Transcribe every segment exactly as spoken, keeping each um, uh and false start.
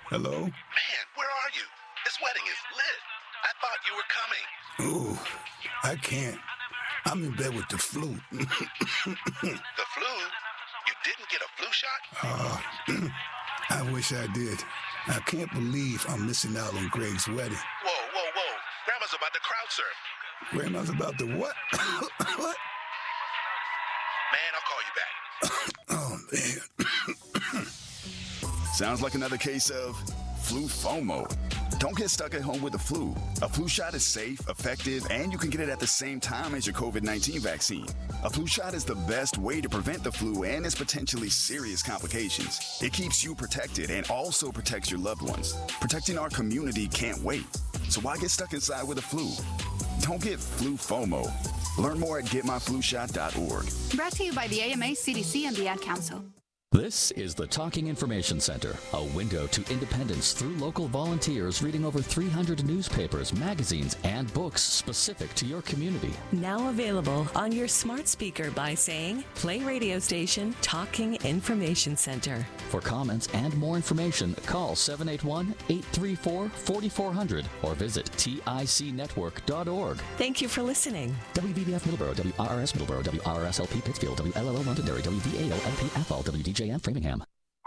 Hello? Man, where are you? This wedding is lit. I thought you were coming. Ooh, I can't. I'm in bed with the flu. The flu? You didn't get a flu shot? Uh, I wish I did. I can't believe I'm missing out on Greg's wedding. Whoa, whoa, whoa. Grandma's about to crowd surf. Grandma's about to what? What? Man, I'll call you back. Oh, man. Sounds like another case of flu FOMO. Don't get stuck at home with the flu. A flu shot is safe, effective, and you can get it at the same time as your covid nineteen vaccine. A flu shot is the best way to prevent the flu and its potentially serious complications. It keeps you protected and also protects your loved ones. Protecting our community can't wait. So why get stuck inside with the flu? Don't get flu FOMO. Learn more at get my flu shot dot org. Brought to you by the A M A, C D C, and the Ad Council. This is the Talking Information Center, a window to independence through local volunteers reading over three hundred newspapers, magazines, and books specific to your community. Now available on your smart speaker by saying, play radio station Talking Information Center. For comments and more information, call seven eight one, eight three four, four four zero zero or visit tic network dot org. Thank you for listening. W V B F Middleborough, W R R S Middleborough, W R R S L P Pittsfield, W L L O Londonderry, W V A O L P Athol, W D J M Framingham.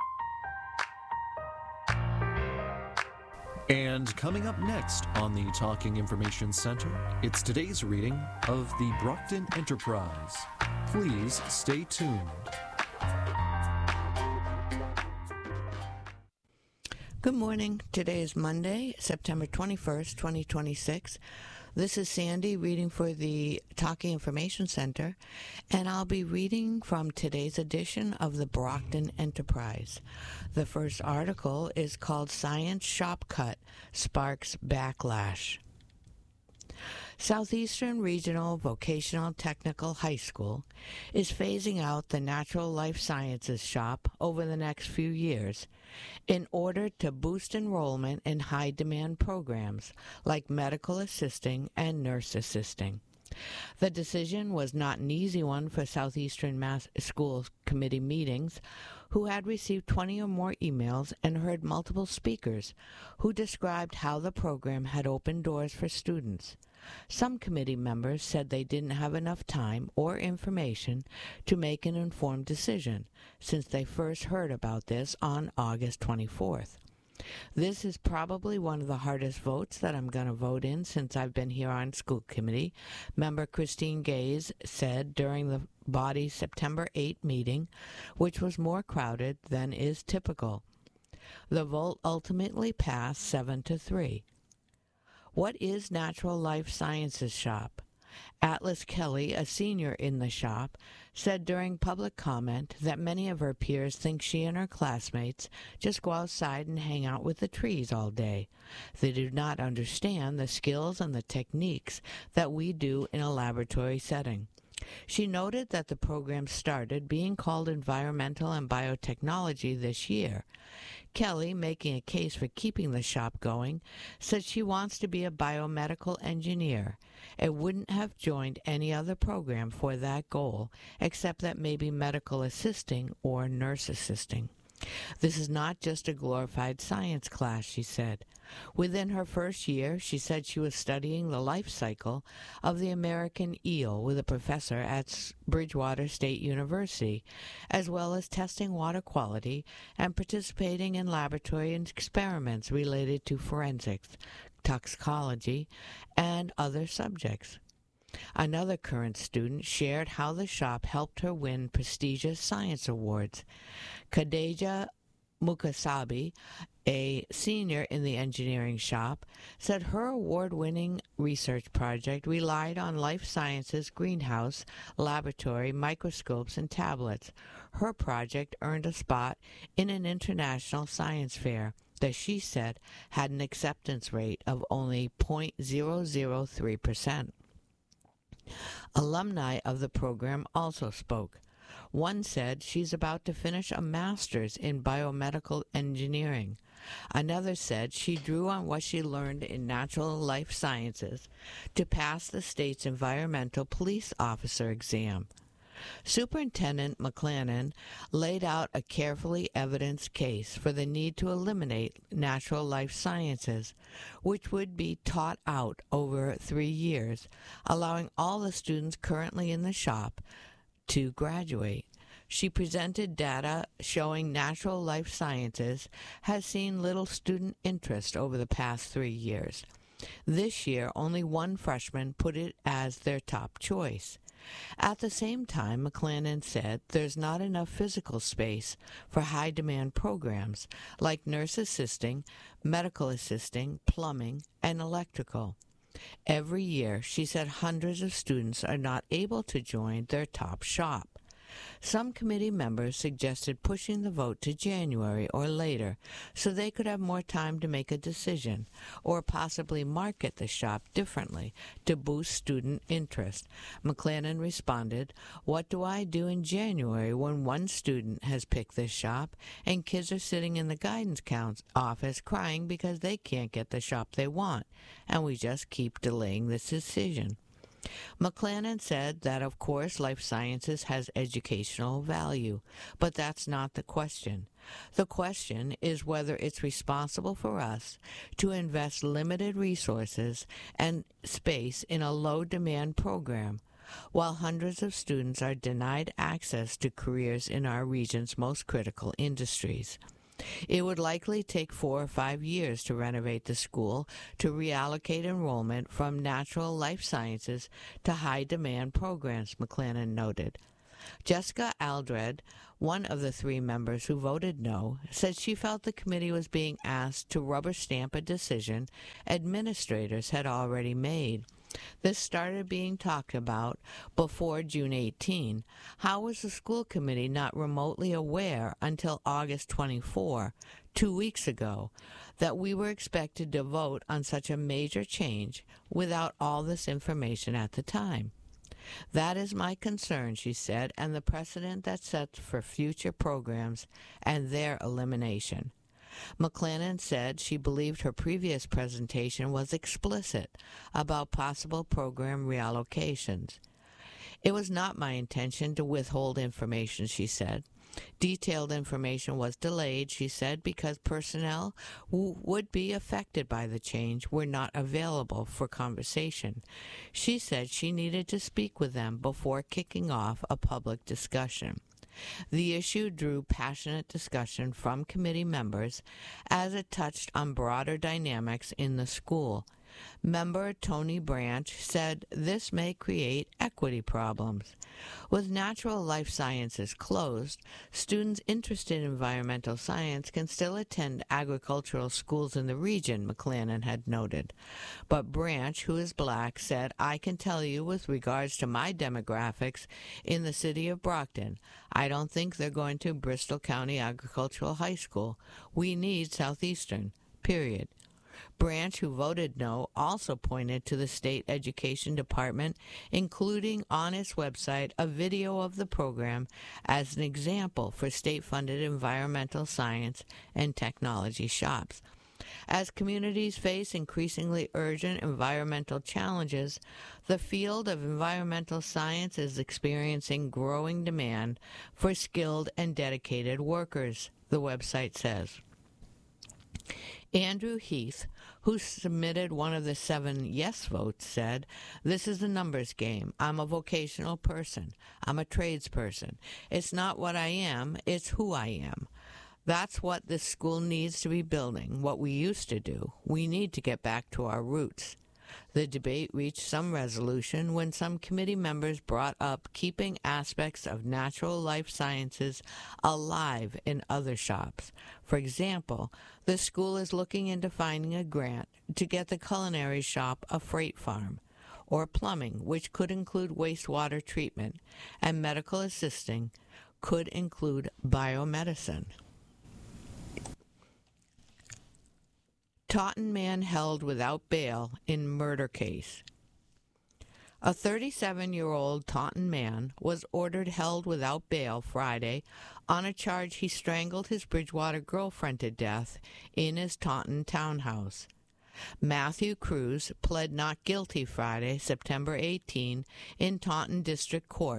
And coming up next on the Talking Information Center, it's today's reading of the Brockton Enterprise. Please stay tuned. Good morning. Today is Monday, September twenty-first, twenty twenty-six. This is Sandy reading for the Talking Information Center, and I'll be reading from today's edition of the Brockton Enterprise. The first article is called Science Shopcut Sparks Backlash. Southeastern Regional Vocational Technical High School is phasing out the Natural Life Sciences shop over the next few years in order to boost enrollment in high-demand programs like medical assisting and nurse assisting. The decision was not an easy one for Southeastern Mass School Committee meetings, who had received twenty or more emails and heard multiple speakers who described how the program had opened doors for students. Some committee members said they didn't have enough time or information to make an informed decision since they first heard about this on August twenty-fourth. This is probably one of the hardest votes that I'm going to vote in since I've been here on school committee, Member Christine Gaze said during the body's September eighth meeting, which was more crowded than is typical. The vote ultimately passed seven to three. What is Natural Life Sciences Shop? Atlas Kelly, a senior in the shop, said during public comment that many of her peers think she and her classmates just go outside and hang out with the trees all day. They do not understand the skills and the techniques that we do in a laboratory setting. She noted that the program started being called Environmental and Biotechnology this year. Kelly, making a case for keeping the shop going, said she wants to be a biomedical engineer and wouldn't have joined any other program for that goal, except that maybe medical assisting or nurse assisting. This is not just a glorified science class, she said. Within her first year, she said she was studying the life cycle of the American eel with a professor at Bridgewater State University, as well as testing water quality and participating in laboratory experiments related to forensics, toxicology, and other subjects. Another current student shared how the shop helped her win prestigious science awards. Khadija Mukasabi, a senior in the engineering shop, said her award-winning research project relied on life sciences greenhouse, laboratory, microscopes, and tablets. Her project earned a spot in an international science fair that she said had an acceptance rate of only zero point zero zero three percent. Alumni of the program also spoke. One said she's about to finish a master's in biomedical engineering. Another said she drew on what she learned in natural life sciences to pass the state's environmental police officer exam. Superintendent McClanahan laid out a carefully evidenced case for the need to eliminate natural life sciences, which would be taught out over three years, allowing all the students currently in the shop to graduate. She presented data showing natural life sciences has seen little student interest over the past three years. This year, only one freshman put it as their top choice. At the same time, McClanahan said there's not enough physical space for high-demand programs like nurse assisting, medical assisting, plumbing, and electrical. Every year, she said hundreds of students are not able to join their top shop. Some committee members suggested pushing the vote to January or later so they could have more time to make a decision, or possibly market the shop differently to boost student interest. McClanahan responded, "What do I do in January when one student has picked this shop and kids are sitting in the guidance count office crying because they can't get the shop they want, and we just keep delaying this decision?" McClanahan said that, of course, life sciences has educational value, but that's not the question. The question is whether it's responsible for us to invest limited resources and space in a low-demand program, while hundreds of students are denied access to careers in our region's most critical industries. It would likely take four or five years to renovate the school to reallocate enrollment from natural life sciences to high-demand programs, McClanahan noted. Jessica Aldred, one of the three members who voted no, said she felt the committee was being asked to rubber stamp a decision administrators had already made. This started being talked about before June eighteenth. How was the school committee not remotely aware until August twenty-fourth, two weeks ago, that we were expected to vote on such a major change without all this information at the time? That is my concern, she said, and the precedent that sets for future programs and their elimination. McClanahan said she believed her previous presentation was explicit about possible program reallocations. It was not my intention to withhold information, she said. Detailed information was delayed, she said, because personnel who would be affected by the change were not available for conversation. She said she needed to speak with them before kicking off a public discussion. The issue drew passionate discussion from committee members as it touched on broader dynamics in the school. Member Tony Branch said this may create equity problems. With natural life sciences closed, students interested in environmental science can still attend agricultural schools in the region, McClanahan had noted. But Branch, who is black, said, "I can tell you with regards to my demographics in the city of Brockton, I don't think they're going to Bristol County Agricultural High School. We need Southeastern, period." Branch, who voted no, also pointed to the state education department, including on its website a video of the program as an example for state-funded environmental science and technology shops. As communities face increasingly urgent environmental challenges, the field of environmental science is experiencing growing demand for skilled and dedicated workers, the website says. Andrew Heath, who submitted one of the seven yes votes, said, "This is a numbers game. I'm a vocational person. I'm a tradesperson. It's not what I am, it's who I am. That's what this school needs to be building, what we used to do. We need to get back to our roots." The debate reached some resolution when some committee members brought up keeping aspects of natural life sciences alive in other shops. For example, the school is looking into finding a grant to get the culinary shop a freight farm, or plumbing, which could include wastewater treatment, and medical assisting could include biomedicine. Taunton man held without bail in murder case. A thirty-seven-year-old Taunton man was ordered held without bail Friday on a charge he strangled his Bridgewater girlfriend to death in his Taunton townhouse. Matthew Cruz pled not guilty Friday, September eighteenth, in Taunton District Court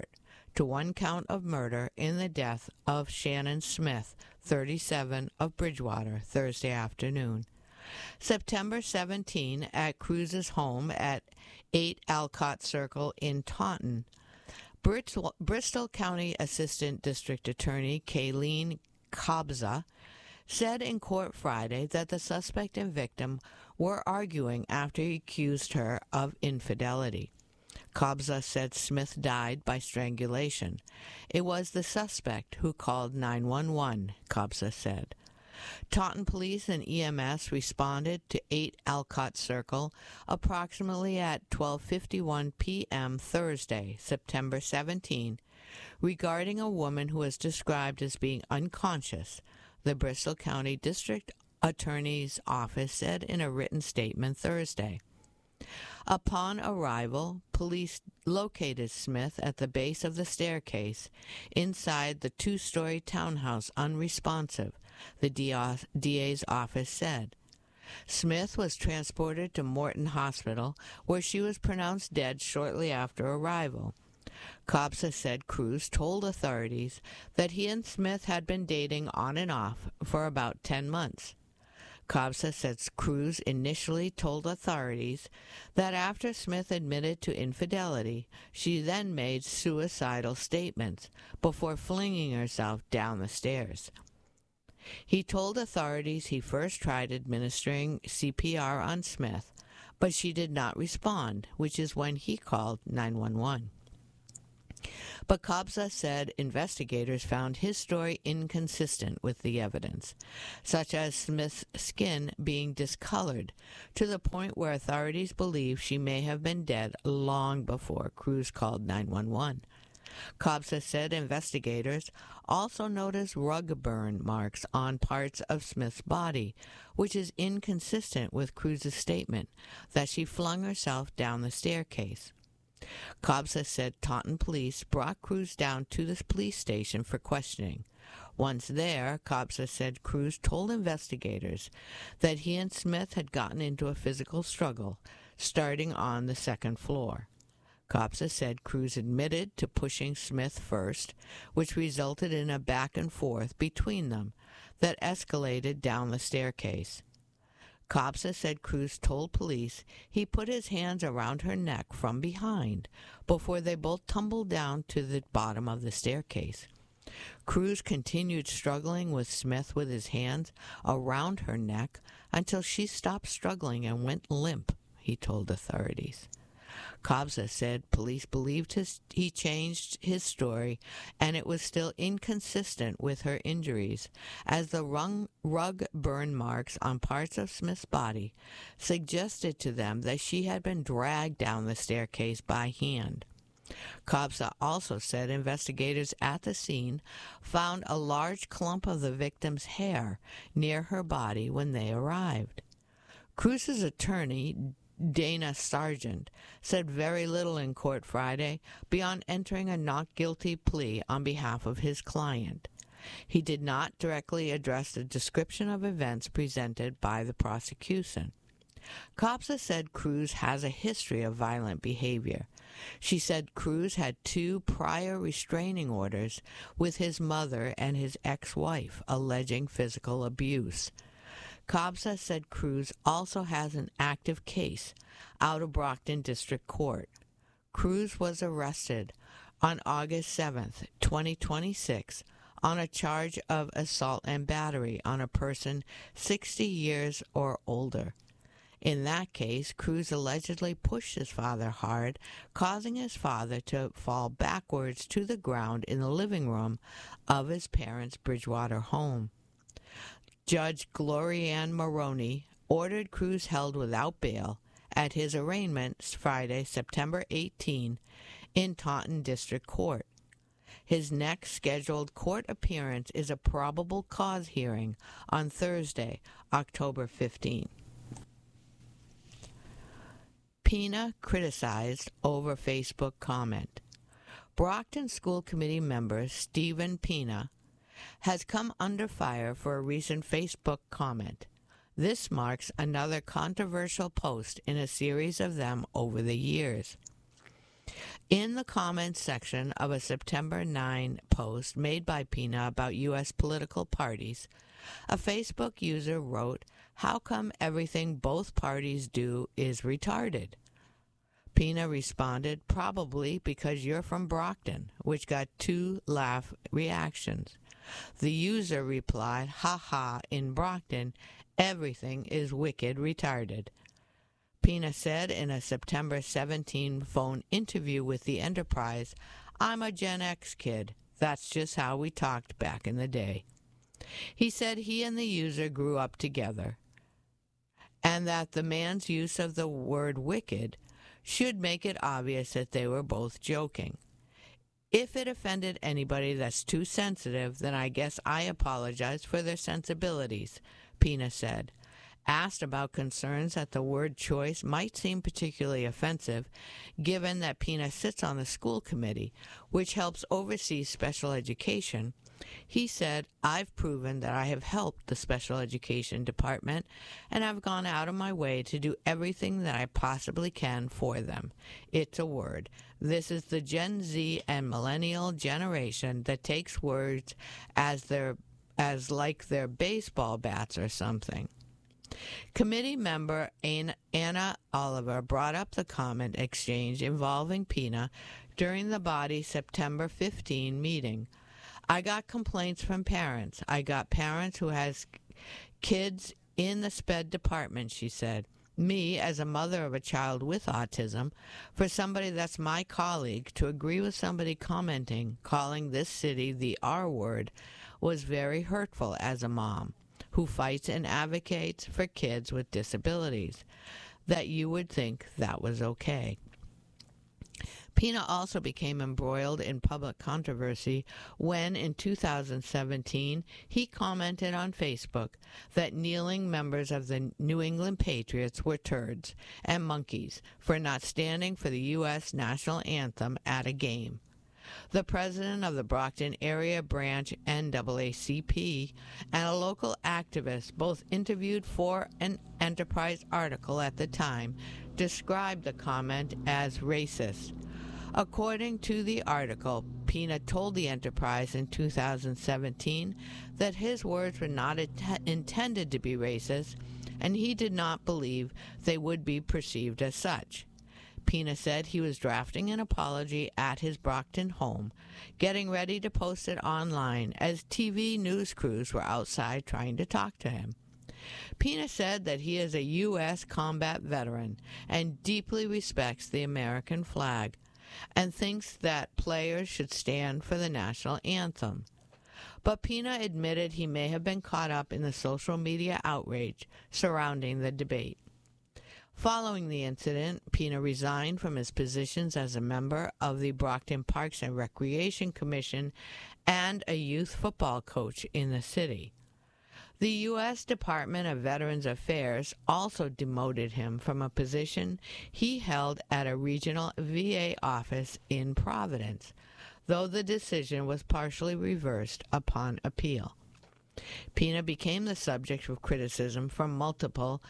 to one count of murder in the death of Shannon Smith, thirty-seven, of Bridgewater, Thursday afternoon. September seventeenth, at Cruz's home at eight Alcott Circle in Taunton, Bristol, Bristol County Assistant District Attorney Kayleen Kobza said in court Friday that the suspect and victim were arguing after he accused her of infidelity. Kobza said Smith died by strangulation. It was the suspect who called nine one one, Kobza said. Taunton Police and E M S responded to eight Alcott Circle approximately at twelve fifty-one p.m. Thursday, September seventeenth, regarding a woman who was described as being unconscious, the Bristol County District Attorney's Office said in a written statement Thursday. Upon arrival, police located Smith at the base of the staircase inside the two-story townhouse unresponsive, the D A's office said. Smith was transported to Morton Hospital, where she was pronounced dead shortly after arrival. Kobza said Cruz told authorities that he and Smith had been dating on and off for about ten months. Kobza said Cruz initially told authorities that after Smith admitted to infidelity, she then made suicidal statements before flinging herself down the stairs. He told authorities he first tried administering C P R on Smith, but she did not respond, which is when he called nine one one. But Kobza said investigators found his story inconsistent with the evidence, such as Smith's skin being discolored to the point where authorities believe she may have been dead long before Cruz called nine one one. Kobza said investigators also noticed rug burn marks on parts of Smith's body, which is inconsistent with Cruz's statement that she flung herself down the staircase. Kobza said Taunton police brought Cruz down to the police station for questioning. Once there, Kobza said Cruz told investigators that he and Smith had gotten into a physical struggle, starting on the second floor. Kobza said Cruz admitted to pushing Smith first, which resulted in a back and forth between them that escalated down the staircase. Kobza said Cruz told police he put his hands around her neck from behind before they both tumbled down to the bottom of the staircase. Cruz continued struggling with Smith with his hands around her neck until she stopped struggling and went limp, he told authorities. Kobza said police believed his, he changed his story and it was still inconsistent with her injuries, as the rung, rug burn marks on parts of Smith's body suggested to them that she had been dragged down the staircase by hand. Kobza also said investigators at the scene found a large clump of the victim's hair near her body when they arrived. Cruz's attorney, Dana Sargent, said very little in court Friday beyond entering a not guilty plea on behalf of his client. He did not directly address the description of events presented by the prosecution. Kobza said Cruz has a history of violent behavior. She said Cruz had two prior restraining orders with his mother and his ex-wife alleging physical abuse. Kobza said Cruz also has an active case out of Brockton District Court. Cruz was arrested on August seventh, twenty twenty-six, on a charge of assault and battery on a person sixty years or older. In that case, Cruz allegedly pushed his father hard, causing his father to fall backwards to the ground in the living room of his parents' Bridgewater home. Judge Glorianne Maroney ordered Cruz held without bail at his arraignment Friday, September eighteenth, in Taunton District Court. His next scheduled court appearance is a probable cause hearing on Thursday, October fifteenth. Pena criticized over Facebook comment. Brockton School Committee member Stephen Pena has come under fire for a recent Facebook comment. This marks another controversial post in a series of them over the years. In the comments section of a September ninth post made by Pina about U S political parties, a Facebook user wrote, "How come everything both parties do is retarded?" Pina responded, "Probably because you're from Brockton," which got two laugh reactions. The user replied, "Ha ha, in Brockton, everything is wicked retarded." Pina said in a September seventeenth phone interview with the Enterprise, "I'm a Gen X kid. That's just how we talked back in the day." He said he and the user grew up together, and that the man's use of the word wicked should make it obvious that they were both joking. "If it offended anybody that's too sensitive, then I guess I apologize for their sensibilities," Pina said. Asked about concerns that the word choice might seem particularly offensive, given that Pina sits on the school committee, which helps oversee special education, he said, "I've proven that I have helped the special education department, and I've gone out of my way to do everything that I possibly can for them. It's a word. This is the Gen Z and millennial generation that takes words as their as like their baseball bats or something." Committee member Anna Oliver brought up the comment exchange involving Pina during the body's September fifteenth meeting. "I got complaints from parents. I got parents who has kids in the SPED department," she said. "Me, as a mother of a child with autism, for somebody that's my colleague to agree with somebody commenting, calling this city the R word, was very hurtful as a mom who fights and advocates for kids with disabilities, that you would think that was okay." Pina also became embroiled in public controversy when, in two thousand seventeen, he commented on Facebook that kneeling members of the New England Patriots were turds and monkeys for not standing for the U S national anthem at a game. The president of the Brockton area branch N double A C P and a local activist, both interviewed for an Enterprise article at the time, described the comment as racist. According to the article, Pina told the Enterprise in two thousand seventeen that his words were not int- intended to be racist, and he did not believe they would be perceived as such. Pina said he was drafting an apology at his Brockton home, getting ready to post it online as T V news crews were outside trying to talk to him. Pina said that he is a U S combat veteran and deeply respects the American flag, and thinks that players should stand for the national anthem. But Pina admitted he may have been caught up in the social media outrage surrounding the debate. Following the incident, Pina resigned from his positions as a member of the Brockton Parks and Recreation Commission and a youth football coach in the city. The U S Department of Veterans Affairs also demoted him from a position he held at a regional V A office in Providence, though the decision was partially reversed upon appeal. Pina became the subject of criticism from multiple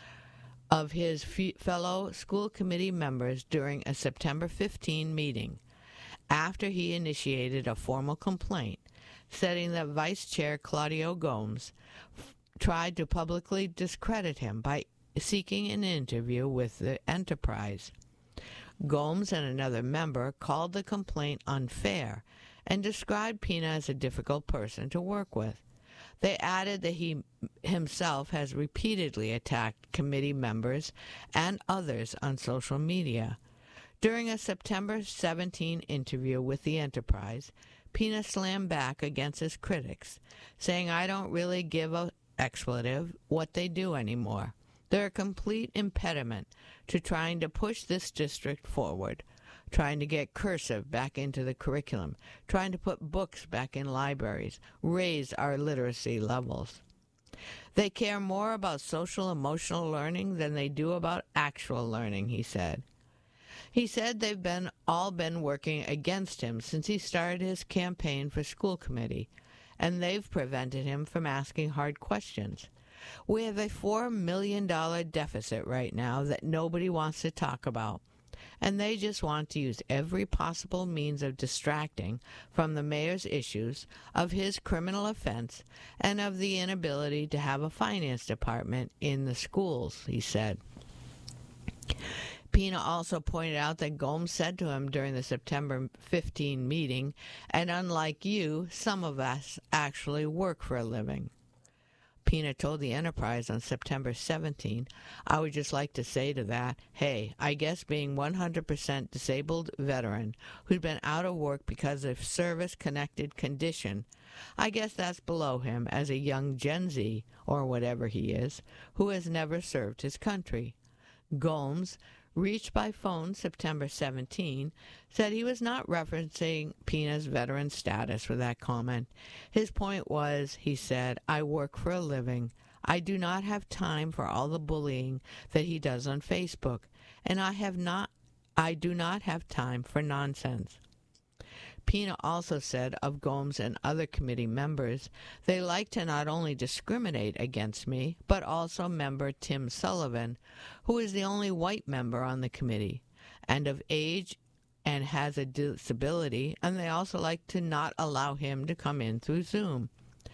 of his f- fellow school committee members during a September fifteenth meeting, after he initiated a formal complaint, stating that Vice Chair Claudio Gomes f- tried to publicly discredit him by seeking an interview with the Enterprise. Gomes and another member called the complaint unfair and described Pina as a difficult person to work with. They added that he himself has repeatedly attacked committee members and others on social media. During a September seventeenth interview with the Enterprise, Pina slammed back against his critics, saying, "I don't really give a expletive what they do anymore. They're a complete impediment to trying to push this district forward, trying to get cursive back into the curriculum, trying to put books back in libraries, raise our literacy levels. They care more about social-emotional learning than they do about actual learning," he said. He said they've been all been working against him since he started his campaign for school committee, and they've prevented him from asking hard questions. "We have a four million dollars deficit right now that nobody wants to talk about. and they just want to use every possible means of distracting from the mayor's issues, of his criminal offense, and of the inability to have a finance department in the schools, he said. Pena also pointed out that Gomes said to him during the September fifteenth meeting, and unlike you, some of us actually work for a living. Pena told the Enterprise on September seventeenth, I would just like to say to that, hey, I guess being one hundred percent disabled veteran who's been out of work because of service-connected condition, I guess that's below him as a young Gen Z, or whatever he is, who has never served his country. Gomes, reached by phone September seventeenth, said he was not referencing Pena's veteran status with that comment. His point was, he said, I work for a living. I do not have time for all the bullying that he does on Facebook, and I have not I do not have time for nonsense. Pena also said of Gomes and other committee members, they like to not only discriminate against me, but also member Tim Sullivan, who is the only white member on the committee, and of age and has a disability, and they also like to not allow him to come in through Zoom.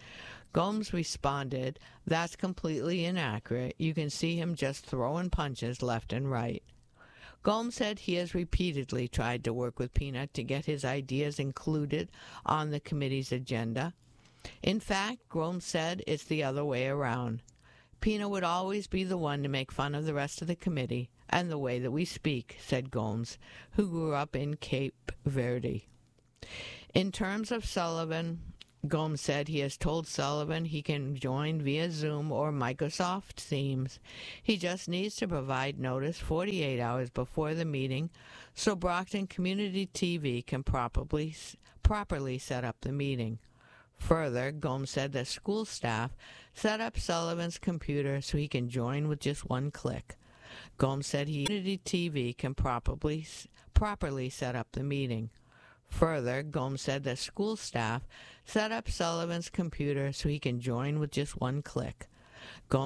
Gomes responded, that's completely inaccurate. You can see him just throwing punches left and right. Gomes said he has repeatedly tried to work with Pena to get his ideas included on the committee's agenda. In fact, Gomes said it's the other way around. Pena would always be the one to make fun of the rest of the committee and the way that we speak, said Gomes, who grew up in Cape Verde. In terms of Sullivan, Gomes said he has told Sullivan he can join via Zoom or Microsoft Teams. He just needs to provide notice forty-eight hours before the meeting so Brockton Community T V can properly, properly set up the meeting. Further, Gomes said that school staff set up Sullivan's computer so he can join with just one click. Gomes said he Community T V can properly, properly set up the meeting. Further, Gomes said that school staff set up Sullivan's computer so he can join with just one click. Gomes